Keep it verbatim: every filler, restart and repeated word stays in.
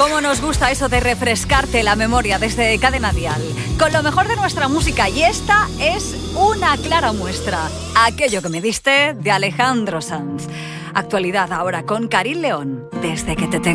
Cómo nos gusta eso de refrescarte la memoria desde Cadena Dial, con lo mejor de nuestra música, y esta es una clara muestra. Aquello que me diste, de Alejandro Sanz. Actualidad ahora con Karin León, desde que te tengo.